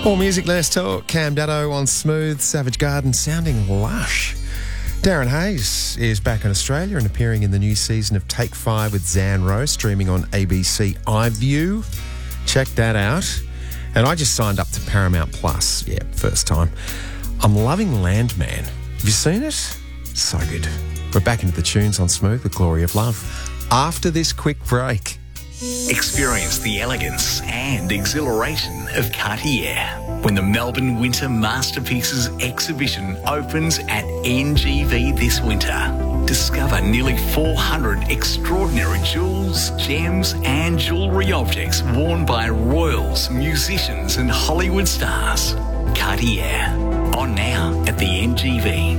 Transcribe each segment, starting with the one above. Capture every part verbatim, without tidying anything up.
More music, less talk. Cam Daddo on Smooth, Savage Garden, sounding lush. Darren Hayes is back in Australia and appearing in the new season of Take Five with Zan Rowe, streaming on A B C iView. Check that out. And I just signed up to Paramount Plus. Yeah, first time. I'm loving Landman. Have you seen it? So good. We're back into the tunes on Smooth with Glory of Love. After this quick break. Experience the elegance and exhilaration of Cartier when the Melbourne Winter Masterpieces exhibition opens at N G V this winter. Discover nearly four hundred extraordinary jewels, gems and jewellery objects worn by royals, musicians and Hollywood stars. Cartier, on now at the N G V.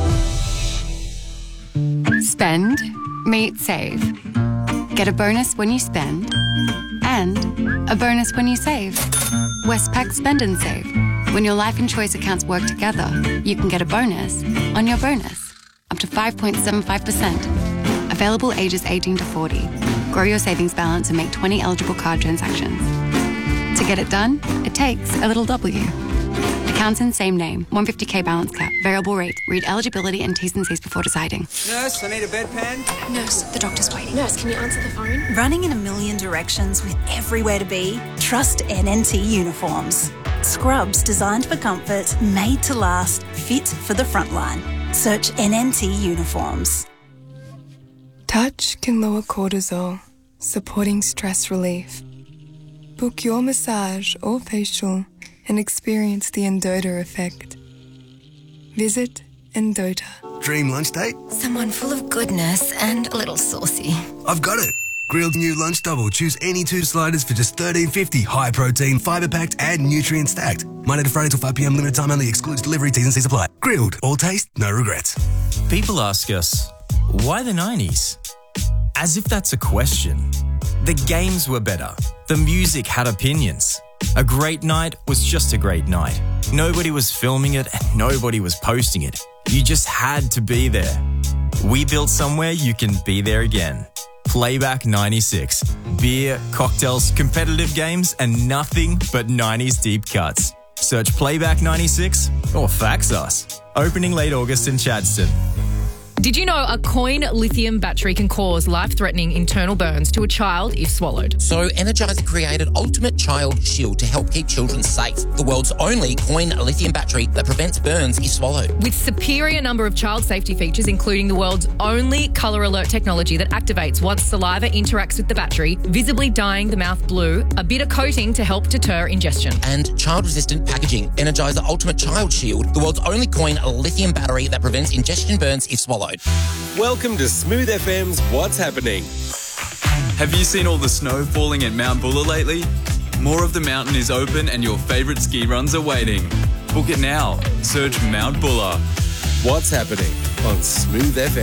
Spend, meet, save. Get a bonus when you spend and a bonus when you save. Westpac Spend and Save. When your life and choice accounts work together, you can get a bonus on your bonus, up to five point seven five percent. Available ages eighteen to forty. Grow your savings balance and make twenty eligible card transactions. To get it done, it takes a little W. Accounts in same name. one hundred fifty k balance cap. Variable rate. Read eligibility and T's and C's before deciding. Nurse, I need a bedpan. Nurse, the doctor's waiting. Nurse, can you answer the phone? Running in a million directions with everywhere to be? Trust N N T Uniforms. Scrubs designed for comfort, made to last, fit for the front line. Search N N T Uniforms. Touch can lower cortisol, supporting stress relief. Book your massage or facial and experience the Endota effect. Visit Endota. Dream lunch date? Someone full of goodness and a little saucy. I've got it. Grilled new lunch double. Choose any two sliders for just thirteen fifty. High protein, fibre packed and nutrient stacked. Monday to Friday till five p m. Limited time only. Excludes delivery. T's and C's apply. Grilled. All taste, no regrets. People ask us, why the nineties? As if that's a question. The games were better. The music had opinions. A great night was just a great night. Nobody was filming it and nobody was posting it. You just had to be there. We built somewhere you can be there again. Playback ninety-six. Beer, cocktails, competitive games, and nothing but nineties deep cuts. Search Playback ninety-six or fax us. Opening late August in Chadstone. Did you know a coin lithium battery can cause life-threatening internal burns to a child if swallowed? So Energizer created Ultimate Child Shield to help keep children safe. The world's only coin lithium battery that prevents burns if swallowed. With superior number of child safety features, including the world's only colour alert technology that activates once saliva interacts with the battery, visibly dyeing the mouth blue, a bitter coating to help deter ingestion. And child-resistant packaging. Energizer Ultimate Child Shield, the world's only coin lithium battery that prevents ingestion burns if swallowed. Welcome to Smooth F M's What's Happening. Have you seen all the snow falling at Mount Buller lately? More of the mountain is open and your favourite ski runs are waiting. Book it now. Search Mount Buller. What's Happening on Smooth F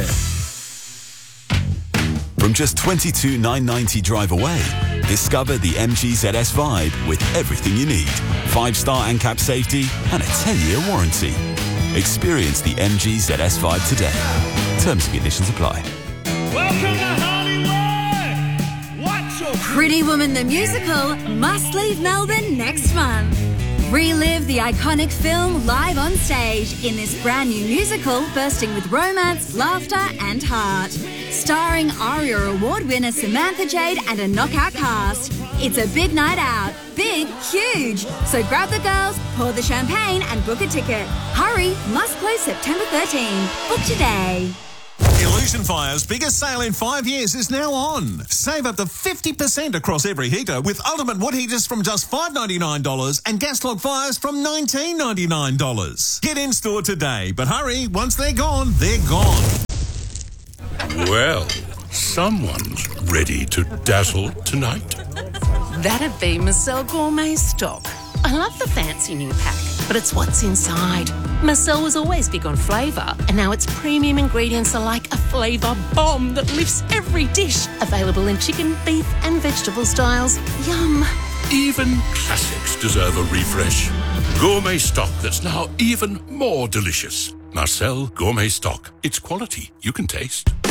M. From just twenty-two thousand nine hundred ninety drive away, discover the M G Z S Vibe with everything you need. Five-star ANCAP safety and a ten-year warranty. Experience the M G Z S Vibe today. Terms and conditions apply. Welcome to Hollywood! What's your... Pretty Woman the Musical must leave Melbourne next month. Relive the iconic film live on stage in this brand new musical bursting with romance, laughter and heart. Starring ARIA Award winner Samantha Jade and a knockout cast. It's a big night out. Big, huge. So grab the girls, pour the champagne and book a ticket. Hurry, must close September thirteenth. Book today. Illusion Fire's biggest sale in five years is now on. Save up to fifty percent across every heater with Ultimate Wood Heaters from just five dollars ninety-nine and Gas Log Fires from nineteen dollars ninety-nine. Get in store today, but hurry, once they're gone, they're gone. Well, someone's ready to dazzle tonight. That'd be Marcel Gourmet Stock. I love the fancy new pack, but it's what's inside. Marcel was always big on flavour, and now its premium ingredients are like a flavour bomb that lifts every dish. Available in chicken, beef and vegetable styles. Yum. Even classics deserve a refresh. Gourmet Stock that's now even more delicious. Marcel Gourmet Stock. It's quality you can taste.